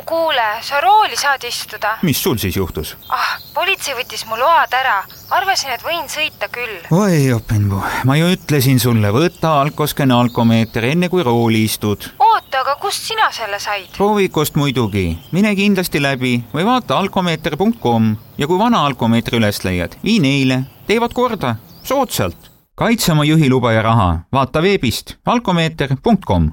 kuule, sa rooli saad istuda. Mis sul siis juhtus? Politsei võttis mu load ära. Arvasin, et võin sõita küll. Oi, Openbu, ma ju ütlesin sulle, võta alkoskene alkomeeter enne kui rooli istud. Oota, aga kust sina selle said? Proovikust muidugi. Mine kindlasti läbi või vaata alkomeeter.com ja kui vana alkomeetri üles leiad, vii neile. Teevad korda. Soodsalt. Kaitse oma juhiluba ja raha. Vaata veebist alkomeeter.com.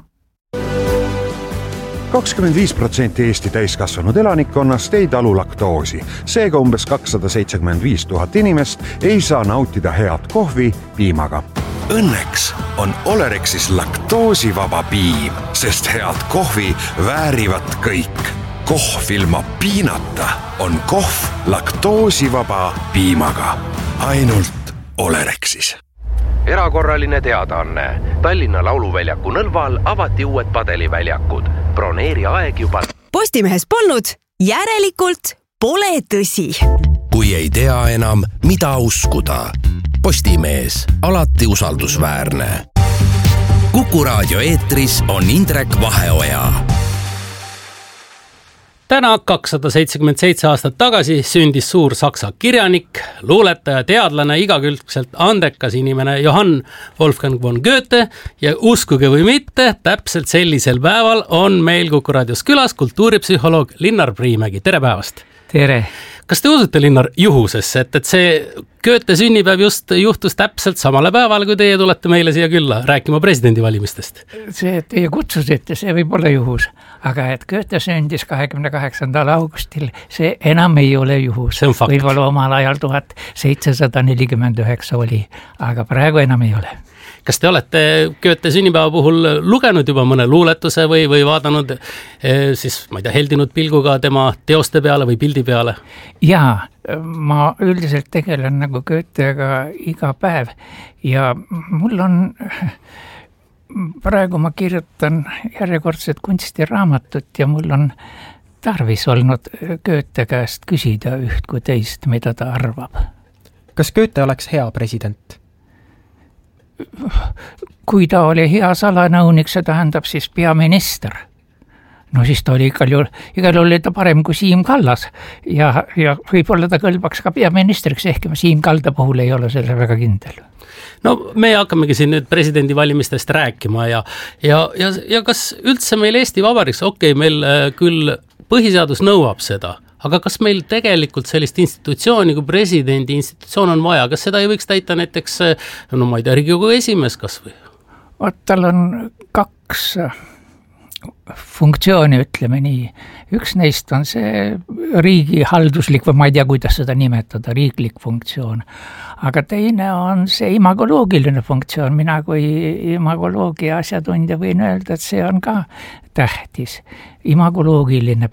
25% Eesti täiskasvanud elanikkonnast ei talu laktoosi. Seega umbes 275 000 inimest ei saa nautida head kohvi piimaga. Õnneks on Olerexis laktoosivaba piim, sest head kohvi väärivad kõik. Kohv ilma piinata on kohv laktoosivaba piimaga. Ainult Olerexis. Erakorraline teadaanne. Tallinna Lauluväljaku Nõlval avati uued padeliväljakud. Broneeri aeg juba. Postimehes polnud, järelikult pole tõsi. Kui ei tea enam, mida uskuda. Postimees, alati usaldusväärne. Kuku raadio eetris on Indrek Vaheoja. Täna 277 aastat tagasi sündis suur saksa kirjanik, luuletaja, teadlane, igakülgselt andekas inimene Johann Wolfgang von Goethe ja uskuge või mitte, täpselt sellisel päeval on meil Kuku raadios külas kultuuripsühholoog Linnar Priimägi. Tere päevast! Tere! Kas te usute, Linnar, juhusesse, et see Goethe sünnipäev just juhtus täpselt samale päeval, kui teie tulete meile siia külla rääkima presidendivalimistest? See, et teie kutsusite, see võib olla juhus, aga et Goethe sündis 28. augustil, see enam ei ole juhus. See on fakt. Võib-olla omal ajal 1749 oli, aga praegu enam ei ole. Kas te olete Goethe sünnipäeva puhul lugenud juba mõne luuletuse või vaadanud siis, ma ei tea, heldinud pilguga tema teoste peale või pildi peale? Jaa, ma üldiselt tegelen nagu Goethega iga päev ja mul on, praegu ma kirjutan järjekordset kunstiraamatut ja mul on tarvis olnud Goethe käest küsida üht kui teist, mida ta arvab. Kas Goethe oleks hea president? Kui ta oli hea salanõunik, see tähendab siis peaminister. No siis ta oli igal juhul oli ta parem kui Siim Kallas ja võib-olla ta kõlbaks ka peaministriks, ehk Siim Kalda puhul ei ole selle väga kindel. No me hakkamegi siin nüüd presidendivalimistest rääkima ja kas üldse meil Eesti Vabariigis, meil küll põhiseadus nõuab seda, aga kas meil tegelikult sellist institutsiooni kui presidendi institutsioon on vaja? Kas seda ei võiks täita näiteks, ma ei tea, Riigikogu esimees kas või? Tal on kaks funktsiooni, ütleme nii. Üks neist on see riigi halduslik, või ma ei tea, kuidas seda nimetada, riiklik funktsioon. Aga teine on see imagoloogiline funktsioon. Mina kui imagoloogia asjatundja võin öelda, et see on ka tähtis. Imagoloogiline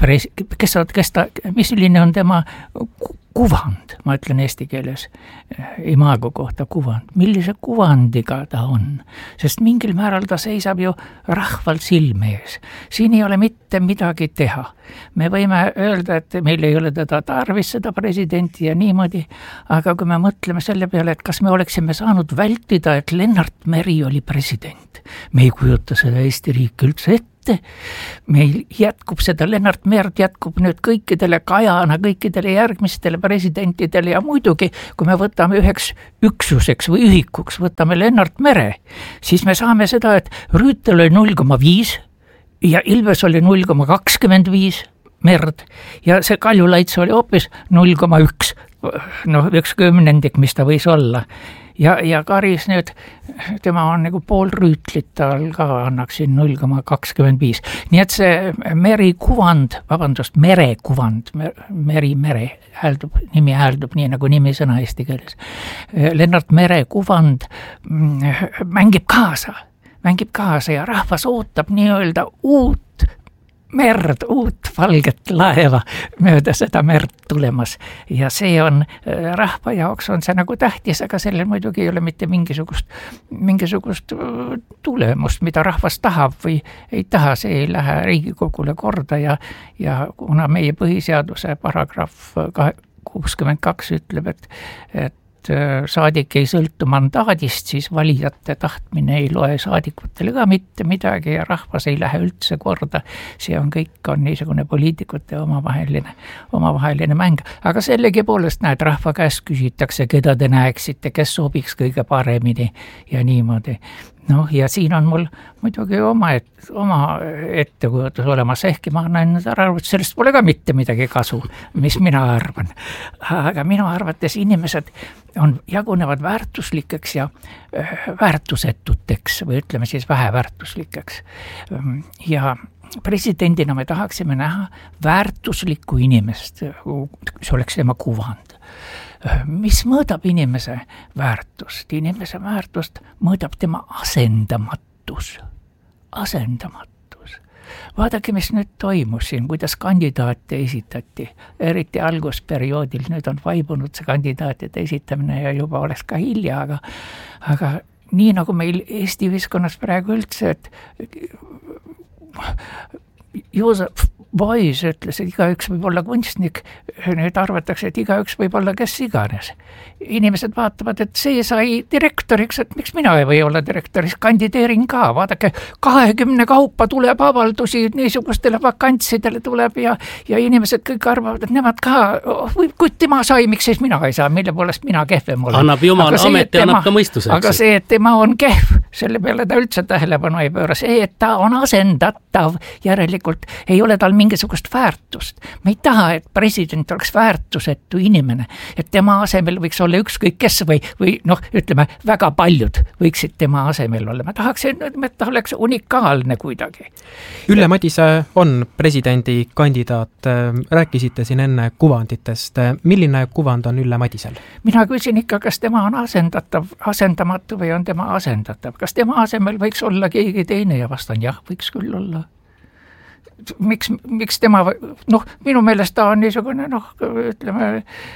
milline on tema kuvand, ma ütlen eesti keeles, imago kohta kuvand, millise kuvandiga ta on, sest mingil määral ta seisab ju rahval silme ees. Siin ei ole mitte midagi teha. Me võime öelda, et meil ei ole teda tarvis seda presidenti ja niimoodi, aga kui me mõtleme selle peale, et kas me oleksime saanud vältida, et Lennart Meri oli president, me ei kujuta seda Eesti riik üldse ette. Meil jätkub seda, Lennart Merd jätkub nüüd kõikidele Kajana, kõikidele järgmistele presidentidele ja muidugi, kui me võtame üheks üksuseks või ühikuks, võtame Lennart Mere, siis me saame seda, et Rüütel oli 0,5 ja Ilves oli 0,25 Merd ja see Kaljulaits oli hoopis 0,1, üks kümnendik, mis ta võis olla. Ja Karis nüüd, tema on nagu pool Rüütlit, tal ka annaksin 0,25. Nii et see merekuvand, mere nimi hääldub nii nagu nimisõna eesti keeles. Lennart Mere kuvand mängib kaasa ja rahvas ootab nii-öelda uut merd, uut valget laeva mööda seda merd tulemas ja see on rahva jaoks on see nagu tähtis, aga sellel muidugi ei ole mitte mingisugust tulemust, mida rahvas tahab või ei taha, see ei lähe Riigikogule korda ja kuna meie põhiseaduse paragrahv 62 ütleb, et saadik ei sõltu mandaadist, siis valijate tahtmine ei loe saadikutele ka mitte midagi ja rahvas ei lähe üldse korda. See on kõik on niisugune poliitikute omavaheline mäng. Aga sellegi poolest näed, rahva käest küsitakse, keda te näeksite, kes sobiks kõige paremini ja niimoodi. Noh, ja siin on mul muidugi oma ettekujutus olemas, ehkki ma annan aru, et sellest pole ka mitte midagi kasu, mis mina arvan. Aga minu arvates inimesed jagunevad väärtuslikeks ja väärtusetuteks või ütleme siis väheväärtuslikeks. Ja presidendina me tahaksime näha väärtuslikku inimest, see oleks tema kuvand. Mis mõõdab inimese väärtust? Inimese väärtust mõõdab tema asendamatus. Vaadake, mis nüüd toimus siin, kuidas kandidaate esitati. Eriti algusperioodil nüüd on vaibunud see kandidaatide esitamine ja juba oleks ka hilja, aga nii nagu meil Eesti ühiskonnas praegu üldse, et Joosep Beuys ütles, et igaüks võib olla kunstnik, nüüd arvatakse, et igaüks võib olla kes iganes. Inimesed vaatavad, et see sai direktoriks, et miks mina ei või olla direktoriks, kandideerin ka, vaadake, 20 kaupa tuleb avaldusi, niisugustele vakantsidele tuleb ja inimesed kõik arvavad, et nemad ka, kui tema sai, miks siis mina ei saa, mille poolest mina kehvem olen. Annab jumal ameti, annab ka mõistuse. Aga see, et tema on kehv, selle peale ta üldse tähelepanu ei pööra, see, et ta on asendatav, järelikult ei ole tal mingisugust väärtust. Me ei taha, et president oleks väärtusetu inimene, et tema asemel võiks olla ükskõik kes või noh, ütleme, väga paljud võiksid tema asemel olla. Ma tahaksin, et ta oleks unikaalne kuidagi. Ülle Madise on presidendi kandidaat. Rääkisite siin enne kuvanditest. Milline kuvand on Ülle Madisel? Mina küsin ikka, kas tema on asendamatu või on tema asendatav. Kas tema asemel võiks olla keegi teine ja vastan jah, võiks küll olla. Miks tema, noh, minu meelest ta on niisugune, noh, ütleme,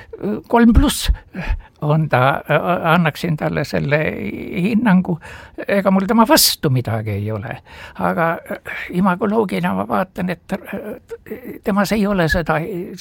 3+ on ta, annaksin talle selle hinnangu, ega mul tema vastu midagi ei ole. Aga imagoloogina ma vaatan, et temas ei ole seda,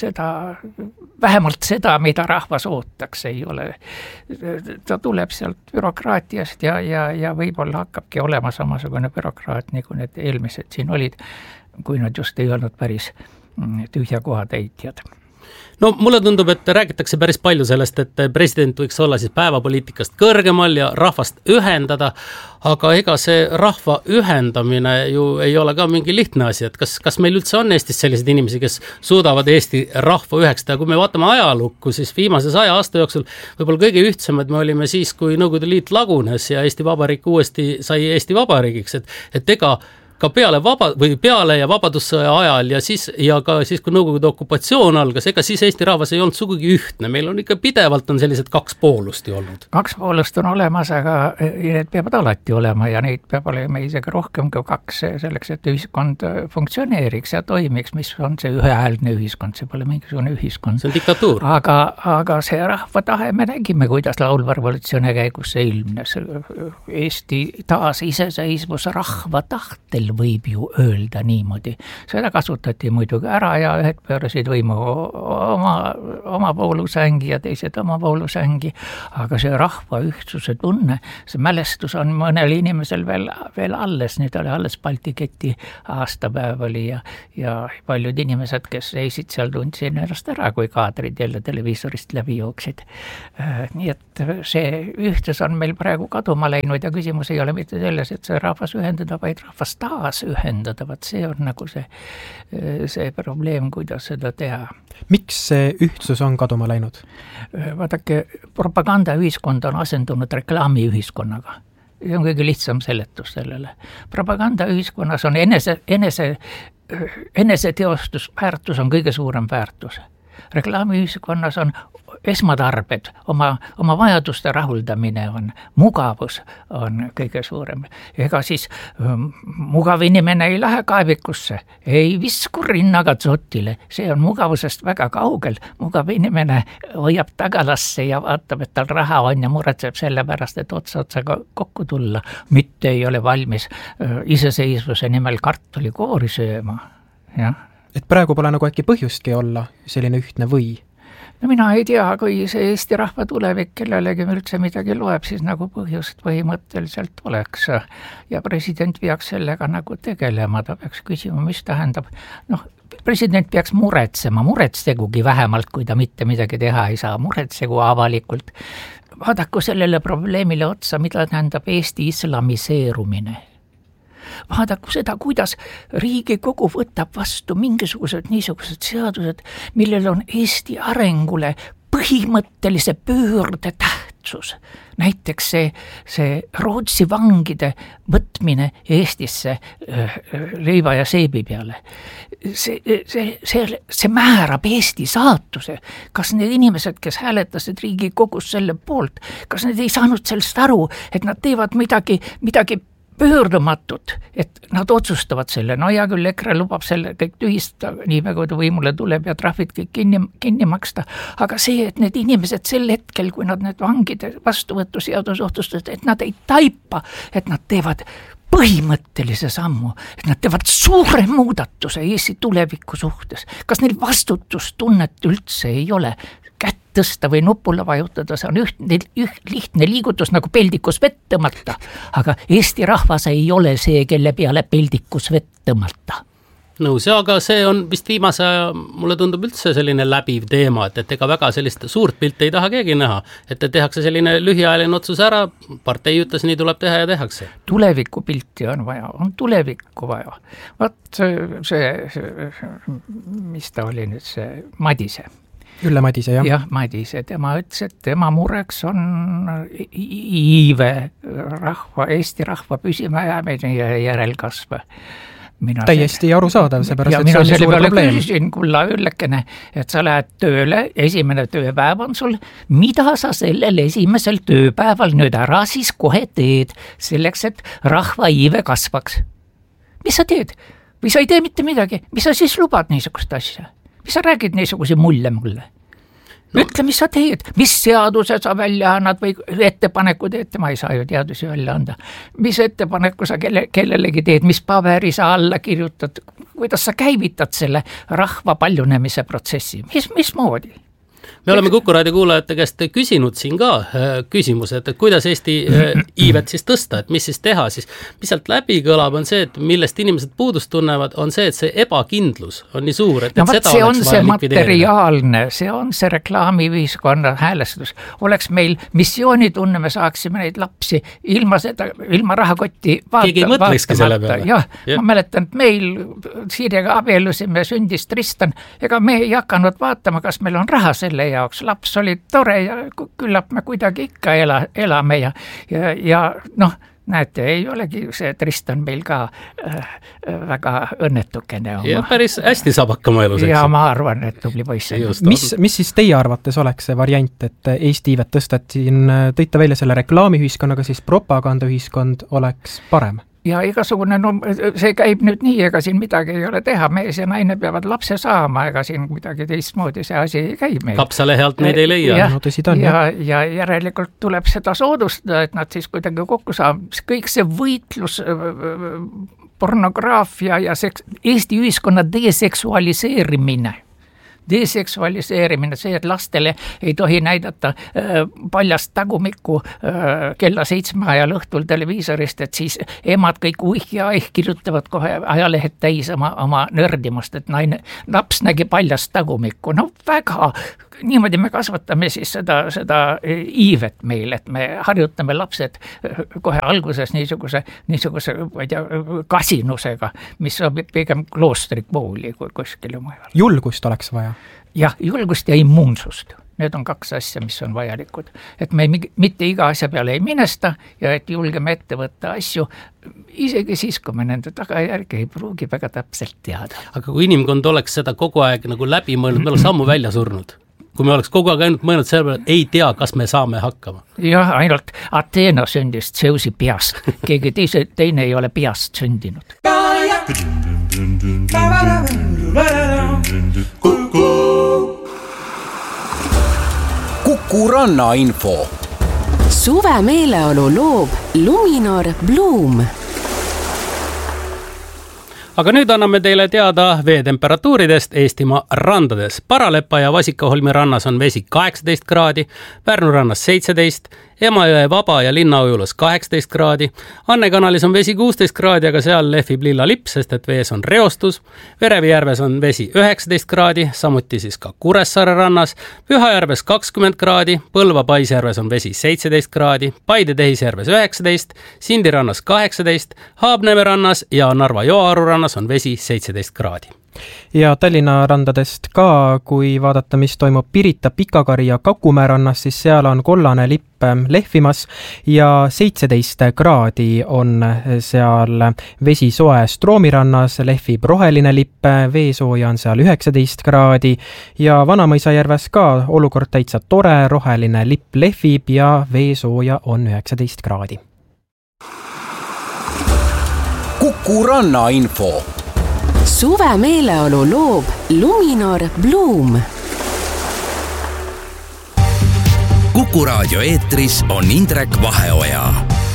vähemalt seda, mida rahvas ootaks, ei ole. Ta tuleb sealt bürokraatiast ja võib-olla hakkabki olema samasugune bürokraat, nagu need eelmised siin olid, kui nad just ei olnud päris tühja koha täitjad. No mulle tundub, et räägitakse päris palju sellest, et president võiks olla siis päevapoliitikast kõrgemal ja rahvast ühendada, aga ega see rahva ühendamine ju ei ole ka mingi lihtne asi, et kas meil üldse on Eestis sellised inimesi, kes suudavad Eesti rahva ühekstada. Kui me vaatame ajalukku, siis viimase 100 aasta jooksul võib-olla kõige ühtsemad me olime siis, kui Nõukogude Liit lagunes ja Eesti Vabariik uuesti sai Eesti Vabariigiks, et ega ka peale ja vabadussõja ajal ja ka siis, kui Nõukogude okupatsioon algas, ega siis Eesti rahvas ei olnud sugugi ühtne. Meil on ikka pidevalt on sellised 2 poolust ju olnud. 2 poolust on olemas, aga need peavad alati olema ja neid peab olema isegi rohkem kui 2 selleks, et ühiskond funktsioneeriks ja toimiks, mis on see ühehäälne ühiskond, see pole mingisugune ühiskond. See on diktatuur. Aga see rahva tahe, me nägime, kuidas laulva revolutsiooni käigus see ilmnes. Eesti taas iseseisvus rahva tahtel võib ju öelda niimoodi. Seda kasutati muidugi ära ja ühed pöörasid võimu oma poolusängi ja teised oma poolusängi, aga see rahva ühtsuse tunne, see mälestus on mõnel inimesel veel alles, nüüd oli alles Balti keti aastapäev oli ja paljud inimesed, kes seisid seal, tundsid ennast ära, kui kaadrid jälle televiisorist läbi jooksid. Nii et see ühtsus on meil praegu kaduma läinud ja küsimus ei ole mitte selles, et see rahvas ühendada, vaid rahvas taas ühendada, see on nagu see probleem, kuidas seda teha. Miks see ühtsus on kaduma läinud? Vaadake, propagandaühiskond on asendunud reklaamiühiskonnaga. See on kõige lihtsam seletus sellele. Propagandaühiskonnas on eneseteostus, väärtus on kõige suurem väärtus. Reklaamiühiskonnas on esmatarbed, oma vajaduste rahuldamine on, mugavus on kõige suurem. Ega siis mugav inimene ei lähe kaevikusse, ei visku rinnaga tsotile, see on mugavusest väga kaugel. Mugav inimene hoiab tagalasse ja vaatab, et tal raha on ja muretseb selle pärast, et otsaga kokku tulla, mitte ei ole valmis iseseisvuse nimel kartulikoori sööma. Jah. Et praegu pole nagu äkki põhjustki olla selline ühtne või? no mina ei tea, kui see Eesti rahva tulevik kellelegi üldse midagi loeb, siis nagu põhjust põhimõtteliselt oleks ja president peaks sellega nagu tegelema, ta peaks küsima, mis tähendab, president peaks muretsegugi vähemalt, kui ta mitte midagi teha ei saa, muretsegu avalikult. Vaadaku sellele probleemile otsa, mida tähendab Eesti islamiseerumine. Vaadaku seda, kuidas Riigikogu võtab vastu mingisugused niisugused seadused, millel on Eesti arengule põhimõttelise pöörde tähtsus. Näiteks see Rootsi vangide võtmine Eestisse leiva ja seebi peale. See määrab Eesti saatuse. Kas need inimesed, kes hääletasid Riigikogus selle poolt, kas need ei saanud sellest aru, et nad teevad midagi pöördumatut, et nad otsustavad selle, no ja küll EKRE lubab selle kõik tühistada, nii väga kui võimule tuleb ja trahvid kõik kinni maksta, aga see, et need inimesed sel hetkel, kui nad need vangide vastuvõtuseadus otsustasid, et nad ei taipa, et nad teevad põhimõttelise sammu, et nad teevad suure muudatuse Eesti tuleviku suhtes. Kas neil vastutustunnet üldse ei ole? Kätt tõsta või nupule vajutada, see on lihtne liigutus nagu peldikus vett tõmmata, aga Eesti rahvas ei ole see, kelle peale peldikus vett tõmmata. Nõus, aga see on vist viimase aja, mulle tundub üldse selline läbiv teema, et ega väga sellist suurt pilti ei taha keegi näha, et tehakse selline lühiajaline otsus ära, partei ütles, nii tuleb teha ja tehakse. Tulevikupilti on vaja, on tulevikku vaja. Vaat see, mis ta oli nüüd, see Madise. Ülle Madise, jah. Jah, Madise, tema ütles, et tema mureks on iive Eesti rahva püsimajäämine ja järelkasv. Täiesti arusaadav, seepärast, et see on suur probleem. Küsisin, kulla Üllekene, et sa lähed tööle, esimene tööpäev on sul, mida sa sellel esimesel tööpäeval nüüd ära siis kohe teed, selleks, et rahva iive kasvaks? Mis sa teed? Või sa ei tee mitte midagi? Mis sa siis lubad niisugust asja? Mis sa räägid niisuguse mulle? Ütle, mis sa teed, mis seaduse sa välja annad või ettepaneku teed, ma ei saa ju teadusi välja anda. Mis ettepaneku sa kellelegi teed, mis paberi sa alla kirjutad, kuidas sa käivitad selle rahva paljunemise protsessi, mismoodi? Me oleme Kuku Raadio kuulajate käest küsinud siin ka küsimuse, et kuidas Eesti iivet siis tõsta, et mis siis teha, siis mis sealt läbi kõlab on see, et millest inimesed puudust tunnevad, on see, et see ebakindlus on nii suur, et seda see on see materiaalne, see on see reklaamiühiskonna häälestus. Oleks meil missioonitunne, me saaksime neid lapsi ilma rahakotti keegi ei mõtlekski selle peale. Jah, ma mäletan, et meil Siirega abielusime, sündis Tristan, ega me ei hakanud vaatama, kas meil on raha selle jaoks, laps oli tore ja küllap me kuidagi ikka elame ja näete, ei olegi see Tristan meil ka väga õnnetukene. Ja päris hästi saab hakkama elus. Ja ma arvan, et tubli poiss. Mis siis teie arvates oleks see variant, et Eesti iivet tõstad, siin tõite välja selle reklaamiühiskonnaga, siis propagandaühiskond oleks parem? Ja igasugune, see käib nüüd nii, ega siin midagi ei ole teha, mees ja naine peavad lapse saama, ega siin midagi teistmoodi see asi ei käi meil. Kapsalehelt neid ei leia. Ja järelikult tuleb seda soodustada, et nad siis kuidagi kokku saab. Kõik see võitlus, pornograafia ja Eesti ühiskonna deseksualiseerimine, see, et lastele ei tohi näidata paljast tagumikku kella 7 ajal õhtul televiisorist, et siis emad kõik kirjutavad kohe ajalehed täis oma nördimust, et laps nägi paljast tagumikku. No väga, niimoodi me kasvatame siis seda iivet meil, et me harjutame lapsed kohe alguses niisuguse ma ei tea, kasinusega, mis sobib pigem kloostrikooli kui kuskile mujal. Julgust oleks vaja. Jah, julgust ja immuunsust. Need on 2 asja, mis on vajalikud. Et me mitte iga asja peale ei minesta ja et julgeme ette võtta asju, isegi siis, kui me nende tagajärgi ei pruugi väga täpselt teada. Aga kui inimkond oleks seda kogu aeg nagu läbi mõelnud, me oleks ammu välja surnud. Kui me oleks kogu aeg ainult mõelnud selle peale, ei tea, kas me saame hakkama. Jah, ainult Ateena sündis Zeusi peast. Keegi teine ei ole peast sündinud. Kuku Rannainfo. Suve meeleolu loob Luminor Bloom. aga nüüd anname teile teada veetemperatuuridest Eestimaa randades. Paralepa ja Vasikaholmi rannas on vesi 18 kraadi, Pärnu rannas 17, Emajõe Vaba ja Linnaujulas 18 kraadi, Anne kanalis on vesi 16 kraadi, aga seal lehvib lilla lipp, sest et vees on reostus. Verevijärves on vesi 19 kraadi, samuti siis ka Kuressaare rannas, Pühajärves 20 kraadi, Põlva Paisjärves on vesi 17 kraadi, Paide Tehisjärves 19, Sindi rannas 18, Haabneme rannas ja Narva Joaru rannas on vesi 17 kraadi. Ja Tallinna randadest ka, kui vaadata, mis toimub Pirita, Pikakari ja Kakumäe rannas, siis seal on kollane lipp lehvimas ja 17 kraadi on seal vesi soe. Stroomi rannas lehvib roheline lipp, veesooja on seal 19 kraadi ja Vanamõisajärves ka olukord täitsa tore, roheline lipp lehvib ja veesooja on 19 kraadi. Kuku Ranna info. Suve meeleolu loob Luminor Bloom. Kuku raadio eetris on Indrek Vaheoja.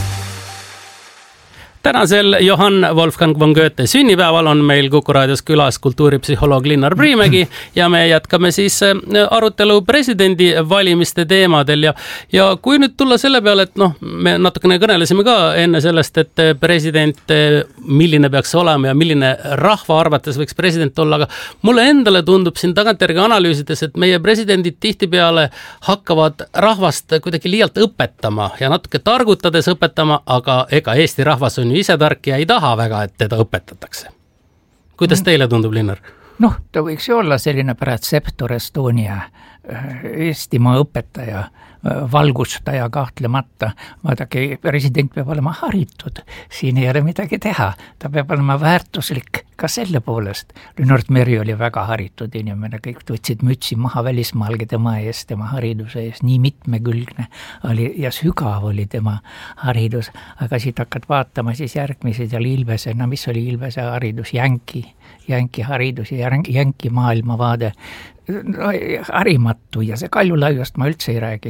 Tänasel Johann Wolfgang von Goethe sünnipäeval on meil Kuku raadios külas kultuuripsühholoog Linnar Priimägi ja me jätkame siis arutelu presidendi valimiste teemadel ja kui nüüd tulla selle peale, et me natukene kõnelesime ka enne sellest, et president, milline peaks olema ja milline rahva arvates võiks president olla, aga mulle endale tundub siin tagantjärgi analüüsides, et meie presidendid tihtipeale hakkavad rahvast kuidagi liialt õpetama ja natuke targutades õpetama, aga ega Eesti rahvas on ise tark ja ei taha väga, et teda õpetatakse. Kuidas teile tundub, Linnar? Ta võiks ju olla selline Preceptor Estonia, Eestimaa õpetaja, valgustaja kahtlemata. Vaadake, president peab olema haritud, siin ei ole midagi teha. Ta peab olema väärtuslik ka selle poolest. Lennart Meri oli väga haritud inimene, kõik võtsid mütsi maha välismaalgi tema ees, tema hariduse ees, nii mitmekülgne oli ja sügav oli tema haridus. Aga siit hakkad vaatama siis järgmised ja Ilvese, mis oli Ilvese haridus, jänki haridus ja jänki maailmavaade. Harimatu ja see Kaljulaiust ma üldse ei räägi.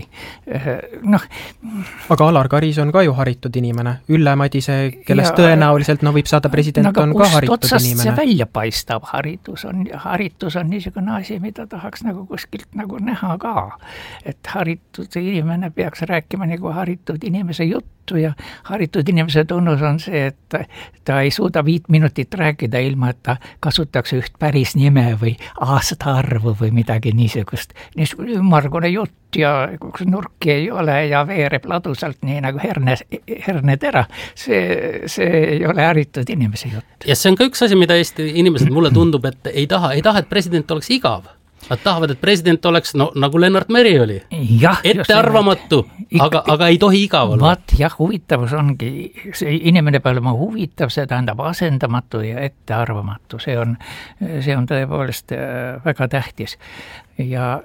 Aga Alar Karis on ka ju haritud inimene. Ülle Madise, kellest tõenäoliselt võib saada president, on ka haritud inimene. See välja paistab haritus on niisugune asi, mida tahaks kuskilt näha ka. Et haritud inimene peaks rääkima nagu haritud inimese juttu ja haritud inimese tunnus on see, et ta ei suuda 5 minutit rääkida ilma, et ta kasutaks üht päris nime või aastaarvu või midagi niisugust ümmargune jutt ja nurki ei ole ja veereb ladusalt nii nagu hernetera. See ei ole haritud inimese jutt. Ja see on ka üks asi, mida Eesti inimesed mulle tundub, et ei taha, et president oleks igav. Nad tahavad, et president oleks nagu Lennart Meri oli. Ettearvamatu, aga ei tohi igav olla. Huvitavus ongi, see inimene peab olema huvitav, see tähendab asendamatu ja ettearvamatu. See on tõepoolest väga tähtis. Ja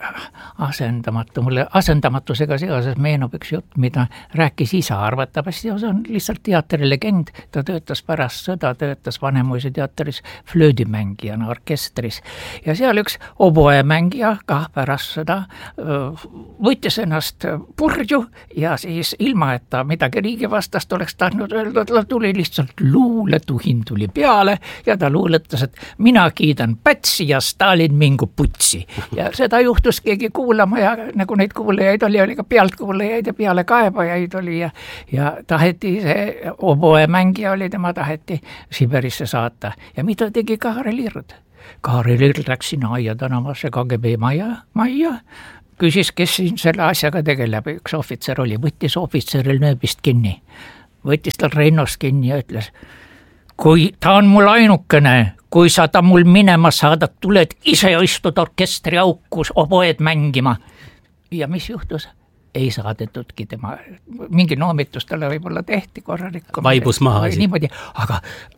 mulle asendamatusega seoses meenub üks jutt, mida rääkis isa arvatavasti, see on lihtsalt teatrilegend. Ta töötas pärast sõda, töötas Vanemuise teatris flöödimängijana orkestris ja seal üks oboemängija ka pärast sõda võttis ennast purju ja siis ilma, et ta midagi riigi vastast oleks tahtnud öelda, ta tuli lihtsalt luuletuhin tuli peale ja ta luuletas, et mina kiidan Pätsi ja Stalin mingu putsi ja seda juhtus keegi kuulama ja nagu neid kuulajaid oli ka pealtkuulajaid ja pealekaebajaid oli ja taheti see oboemängija oli, tema taheti Siberisse saata. Ja mida tegi Kaarel Ird? Kaarel Ird läks sinna Aia tänavasse KGB majja, küsis, kes siin selle asjaga tegeleb. Üks ohvitser oli, võttis ohvitseril nööbist kinni, võttis tal Reinost kinni ja ütles, kui ta on mul ainukene, kui sa ta mul minema saadad, tuled ise istud orkestri aukus oboed mängima. Ja mis juhtus? Ei saadetudki tema, mingi noomitus talle võib-olla tehti korralikku. Vaibus maha asi. Niimoodi, aga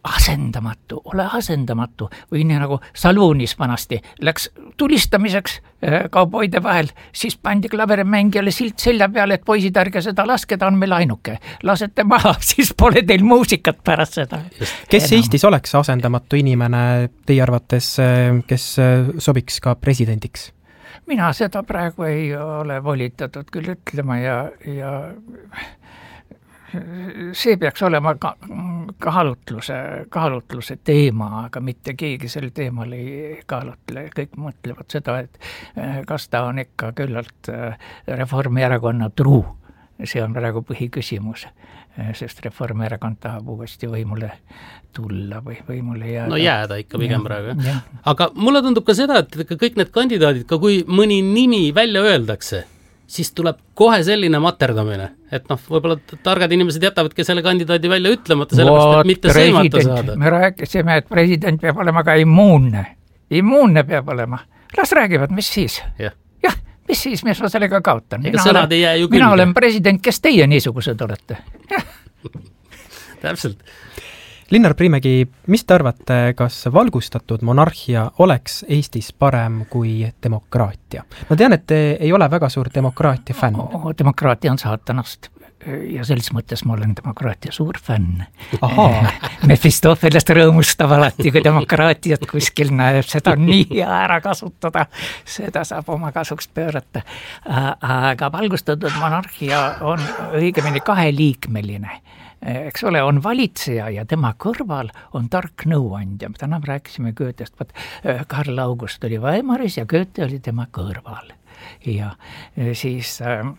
ole asendamatu. Või nii nagu Salunis vanasti läks tulistamiseks kauboide vahel, siis pandi klaverimängijale silt selja peale, et poisid ärge seda laske, ta on meil ainuke. Lasete maha, siis pole teil muusikat pärast seda. Kes Eestis oleks asendamatu inimene teie arvates, kes sobiks ka presidendiks? Mina seda praegu ei ole volitatud küll ütlema ja see peaks olema kaalutluse teema, aga mitte keegi sel teemal ei kaalutle. Kõik mõtlevad seda, et kas ta on ikka küllalt Reformierakonna truu. See on praegu põhiküsimus, sest Reformierakond tahab uuesti võimule tulla või võimule jääda. No jääda ikka pigem praegu. Aga mulle tundub ka seda, et kõik need kandidaadid, ka kui mõni nimi välja öeldakse, siis tuleb kohe selline materdamine, et võib-olla targad inimesed jätavadki selle kandidaadi välja ütlemata, sellepärast, et mitte sõimata saada. Me rääkisime, et president peab olema ka immuunne. Immuunne peab olema. Las räägivad, mis siis? Jah, mis siis, mis ma sellega kaotan? Mina olen president, kes teie niisugused olete? Täpselt. Linnar Priimägi, mis te arvate, kas valgustatud monarhia oleks Eestis parem kui demokraatia? Ma tean, et te ei ole väga suur demokraatia fänn. Demokraatia on saatanast ja selles mõttes ma olen demokraatia suur fänn. Mefistofelest rõõmustab alati, kui demokraatiat kuskil näeb, seda on nii hea ära kasutada, seda saab oma kasuks pöörata. Aga valgustatud monarhia on õigemini kaheliikmeline. Eks ole, on valitseja ja tema kõrval on tark nõuandja. Täna rääkisime Goethest, Karl August oli Weimaris ja Goethe oli tema kõrval. Ja siis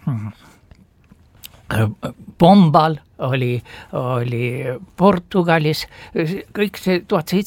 Pombal oli Portugalis, kõik see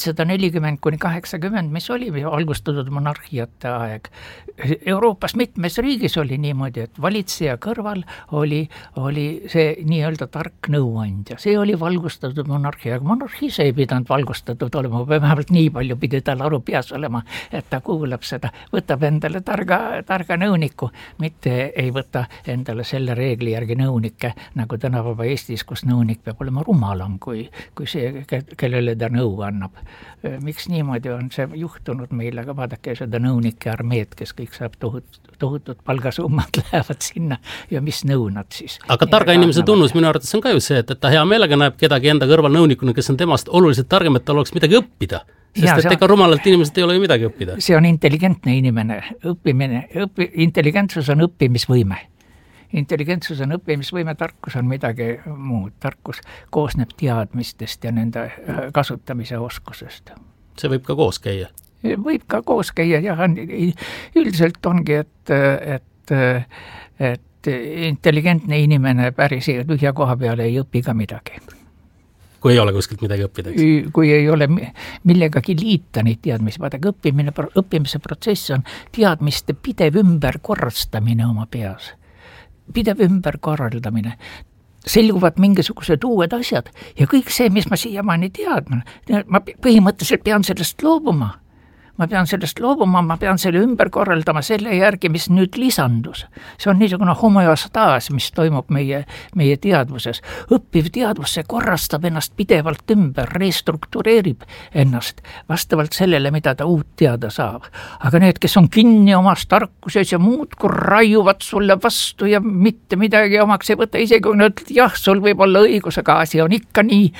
1740–80, mis oli valgustatud monarhiate aeg. Euroopas mitmes riigis oli niimoodi, et valitseja kõrval oli see nii-öelda tark nõuandja. See oli valgustatud monarhia, aga monarhis ei pidanud valgustatud olema, vähemalt nii palju pidi tal aru peas olema, et ta kuulab seda, võtab endale targa nõuniku, mitte ei võta endale selle reegli järgi nõunikke, nagu tänapäeva Eestis, kus nõunik peab olema rumalam kui see, kellele ta nõu annab. Miks niimoodi on see juhtunud meil, aga vaadake seda nõunike armeed, kes kõik saab tohutud palgasummad lähevad sinna ja mis nõu nad siis. Aga targa inimese tunnus minu arvates on ka ju see, et ta hea meelega näeb kedagi enda kõrval nõunikuna, kes on temast oluliselt targem, et tal oleks midagi õppida. Sest et ega rumalalt inimesed ei ole ju midagi õppida. See on intelligentne inimene. Intelligentsus on õppimisvõime. Intelligentsus on õppimisvõime, tarkus on midagi muud. Tarkus koosneb teadmistest ja nende kasutamise oskusest. See võib ka koos käia? Võib ka koos käia, jah. Üldiselt ongi, et intelligentne inimene päris tühja koha peale ei õpi ka midagi. Kui ei ole kuskilt midagi õppida? Kui ei ole millegagi liita neid teadmisi. Vaadake, õppimise protsess on teadmiste pidev ümberkorrastamine oma peas. Pidev ümberkorraldamine. Selguvad mingisugused uued asjad ja kõik see, mis ma siiamaani teadman, ma põhimõtteliselt pean sellest loobuma. Ma pean selle ümber korraldama selle järgi, mis nüüd lisandus. See on niisugune homeostaas, mis toimub meie teadvuses. Õppiv teadvus, see korrastab ennast pidevalt ümber, restruktureerib ennast vastavalt sellele, mida ta uut teada saab. Aga need, kes on kinni omas tarkuses ja muud, kui raiuvad sulle vastu ja mitte midagi omaks ei võta, isegi kui nad, jah, sul võib olla õigus, aga asi on ikka nii.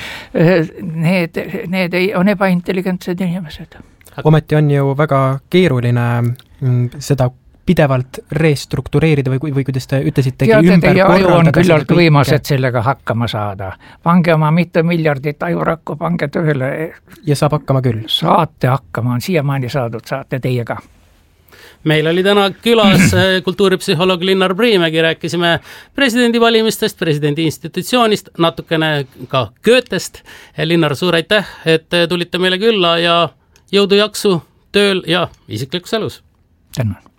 Need on ebaintelligentsed inimesed. Ometi on ju väga keeruline seda pidevalt restruktureerida või kuidas te ütlesitegi ümber korraldada. Aju on küllalt võimas, et sellega hakkama saada. Pange oma mitu miljardit ajurakku, pange tööle. Ja saab hakkama küll. Saate hakkama, on siiamaani saadud, saate teiega. Meil oli täna külas kultuuripsühholoog Linnar Priimägi, rääkisime presidendivalimistest, presidendi institutsioonist, natukene ka Goethest. Linnar, suur aitäh, et tulite meile külla ja jõudu jaksu tööl ja isiklikus elus. Tänan.